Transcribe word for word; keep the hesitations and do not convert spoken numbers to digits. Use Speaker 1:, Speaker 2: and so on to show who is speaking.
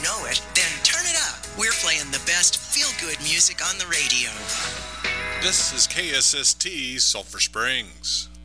Speaker 1: know it, then turn it up. We're playing the best feel-good music on the radio.
Speaker 2: This is K S S T Sulphur Springs.